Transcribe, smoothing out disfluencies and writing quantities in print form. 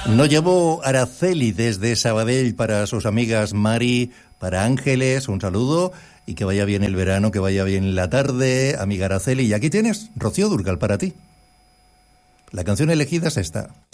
No llevo Araceli desde Sabadell para sus amigas Mari, para Ángeles, un saludo y que vaya bien el verano, que vaya bien la tarde, amiga Araceli. Y aquí tienes Rocío Dúrcal para ti. La canción elegida es esta.